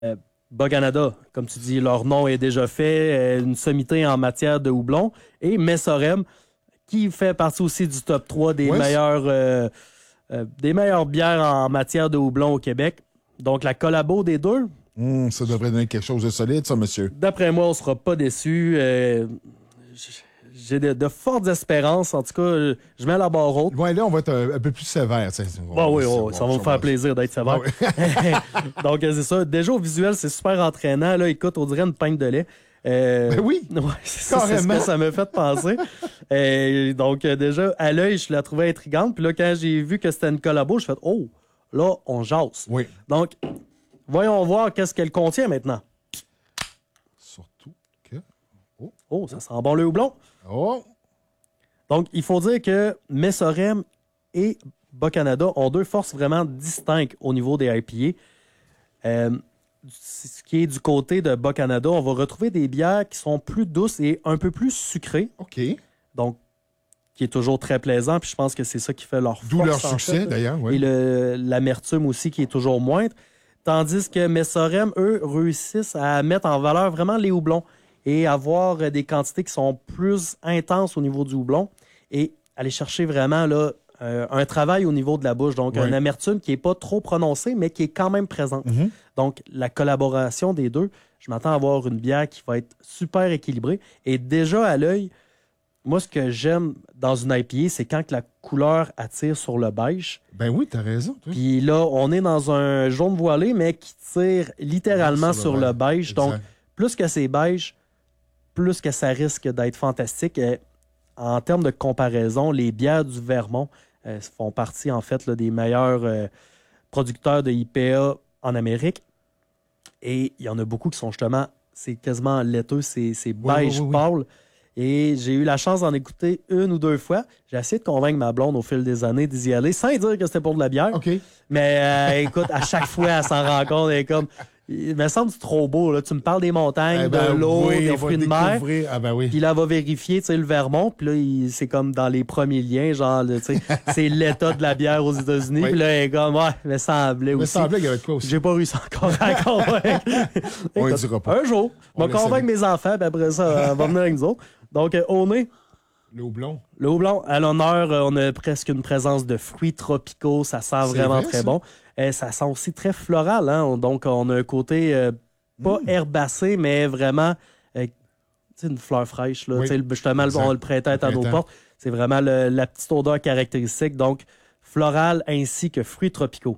Bas-Canada, comme tu dis, leur nom est déjà fait, une sommité en matière de houblon. Et Messorem, qui fait partie aussi du top 3 des meilleures bières en matière de houblon au Québec. Donc, la collabo des deux. Ça devrait donner quelque chose de solide, ça, monsieur. D'après moi, on ne sera pas déçus. J'ai de fortes espérances. En tout cas, je mets la barre haute. Ouais, là, on va être un peu plus sévère. Ça va me faire plaisir d'être sévère. Donc, c'est ça. Déjà, au visuel, c'est super entraînant. Là, écoute, on dirait une pinte de lait. Oui, ouais, c'est ce que ça m'a fait penser. Donc, déjà, à l'œil, je la trouvais intrigante. Puis là, quand j'ai vu que c'était une collabo, je fais « Oh, là, on jase. » Oui. Donc, voyons voir qu'est-ce qu'elle contient maintenant. Surtout que... Oh, ça sent bon le houblon. Oh! Donc, il faut dire que Messorem et Bas-Canada ont deux forces vraiment distinctes au niveau des IPA. Ce qui est du côté de Bas-Canada, on va retrouver des bières qui sont plus douces et un peu plus sucrées. OK. Donc, qui est toujours très plaisant. Puis je pense que c'est ça qui fait leur force. D'où leur succès, d'ailleurs. Oui. Et l'amertume aussi qui est toujours moindre. Tandis que Messorem, eux, réussissent à mettre en valeur vraiment les houblons et avoir des quantités qui sont plus intenses au niveau du houblon et aller chercher vraiment là, un travail au niveau de la bouche. Donc, une amertume qui n'est pas trop prononcée, mais qui est quand même présente. Mm-hmm. Donc, la collaboration des deux, je m'attends à avoir une bière qui va être super équilibrée. Et déjà, à l'œil, moi, ce que j'aime dans une IPA, c'est quand la couleur attire sur le beige. Ben oui, t'as raison. Puis là, on est dans un jaune voilé, mais qui tire littéralement sur le beige. Donc, plus que c'est beige, plus que ça risque d'être fantastique. En termes de comparaison, les bières du Vermont font partie, en fait, là, des meilleurs producteurs de IPA en Amérique. Et il y en a beaucoup qui sont justement, c'est quasiment laiteux, c'est beige pâle. Et j'ai eu la chance d'en écouter une ou deux fois. J'ai essayé de convaincre ma blonde au fil des années d'y aller, sans dire que c'était pour de la bière. Okay. Mais écoute, à chaque fois, elle s'en rend compte, elle est comme... Il me semble que c'est trop beau. Là. Tu me parles des montagnes, de l'eau, des fruits de mer. Puis là, elle va vérifier le Vermont. Puis là, c'est comme dans les premiers liens. Genre, c'est l'état de la bière aux États-Unis. Puis là, elle est comme, mais semblait aussi. Mais semblait qu'il y avait quoi aussi. J'ai pas réussi encore à convaincre. On ne dira pas. Un jour, je vais convaincre mes enfants. Puis après ça, elle va venir avec nous autres. Donc, au nez. Le houblon. Le houblon, à l'honneur, on a presque une présence de fruits tropicaux. Ça sent vraiment très bon. Ça sent aussi très floral. Hein? Donc, on a un côté pas herbacé, mais vraiment une fleur fraîche. Là. Justement, on le printemps est à nos portes. C'est vraiment la petite odeur caractéristique. Donc, floral ainsi que fruits tropicaux.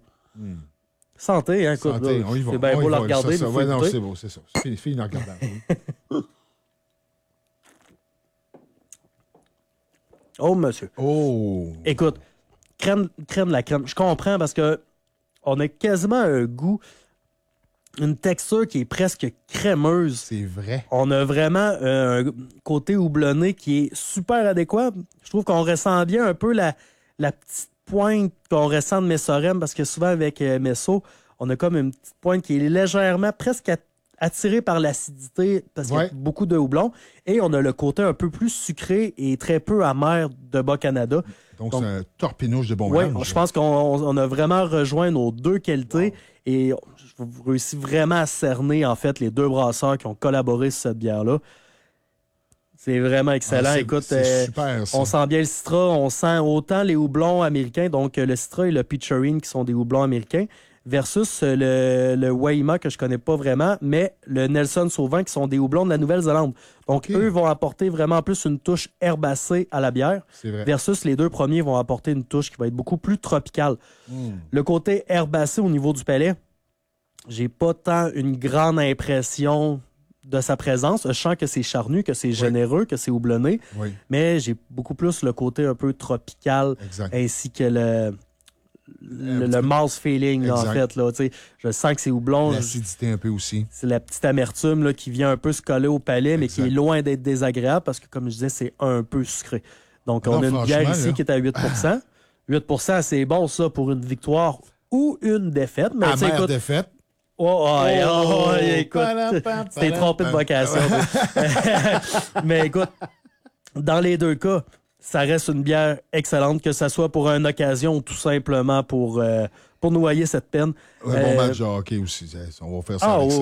Santé, hein, écoute. Santé, on y va. C'est bien beau la regarder. Oui, non, c'est beau, c'est ça. C'est fini en regardant. Oh, monsieur. Oh! Écoute, crème de la crème. Je comprends parce que on a quasiment un goût, une texture qui est presque crémeuse. C'est vrai. On a vraiment un côté houblonné qui est super adéquat. Je trouve qu'on ressent bien un peu la petite pointe qu'on ressent de Messorem parce que souvent avec Messo, on a comme une petite pointe qui est légèrement presque attiré par l'acidité parce qu'il y a beaucoup de houblon. Et on a le côté un peu plus sucré et très peu amer de Bas-Canada. Donc c'est un torpinouche de bon mélange. Oui, je pense qu'on a vraiment rejoint nos deux qualités et je réussis vraiment à cerner en fait les deux brasseurs qui ont collaboré sur cette bière-là. C'est vraiment excellent. Écoute, c'est super, ça. On sent bien le Citra, on sent autant les houblons américains, donc le Citra et le Peacherine qui sont des houblons américains, versus le Waima que je connais pas vraiment, mais le Nelson Sauvin qui sont des houblons de la Nouvelle-Zélande. Donc, eux vont apporter vraiment plus une touche herbacée à la bière, versus les deux premiers vont apporter une touche qui va être beaucoup plus tropicale. Le côté herbacé au niveau du palais, j'ai pas tant une grande impression de sa présence. Je sens que c'est charnu, que c'est généreux, que c'est houblonné, mais j'ai beaucoup plus le côté un peu tropical, ainsi que le mouth feeling, là, en fait. Là, je sens que c'est houblon. L'acidité un peu aussi. C'est la petite amertume là, qui vient un peu se coller au palais, mais qui est loin d'être désagréable parce que, comme je disais, c'est un peu sucré. Donc, on a une bière ici qui est à 8%. 8%, c'est bon, ça, pour une victoire ou une défaite. Mais amère défaite. Écoute, t'es trompé de vocation. Mais écoute, dans les deux cas, ça reste une bière excellente, que ce soit pour une occasion ou tout simplement pour pour noyer cette peine. Un bon match de hockey aussi. On va faire ça Ah, avec ça.